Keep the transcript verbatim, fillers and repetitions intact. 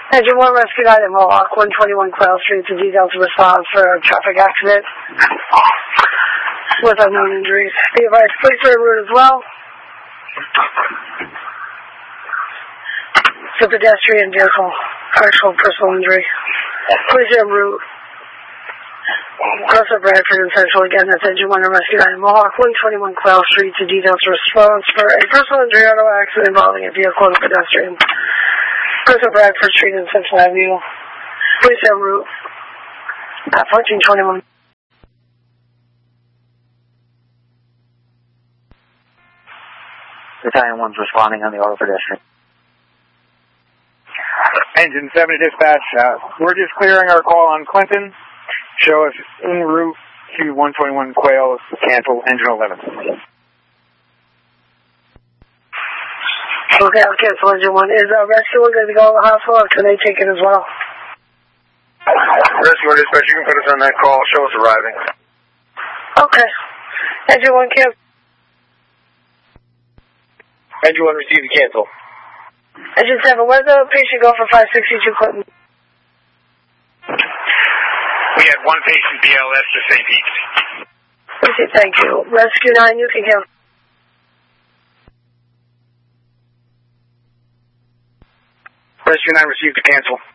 Engine one, Rescue nine at Mohawk, one twenty-one Quail Street, to details to respond for a traffic accident with unknown injuries. Be advised, police are en route as well. It's a pedestrian vehicle, actual personal injury. Police are en route. Cross up Bradford and Central again, that's Engine one and Rescue nine at Mohawk, one twenty-one Quail Street, to details to response for a personal injury auto accident involving a vehicle and a pedestrian. Cross up Bradford Street and Central Avenue. Police en route. At fourteen twenty-one. Battalion one's responding on the auto pedestrian. Engine seventy dispatch, uh, we're just clearing our call on Clinton. Show us en route to one twenty-one Quail, cancel engine eleven. Okay, I'll cancel engine one. Is uh, Rescue one going to be going to the hospital, or can they take it as well? Rescue one dispatch, you can put us on that call. Show us arriving. Okay. Engine one cancel. Engine one received the cancel. Engine seven, where'd the patient go for five sixty-two Clinton? We had one patient B L S to Saint Pete. Okay, thank you. Rescue nine, you can cancel. Rescue nine received the cancel.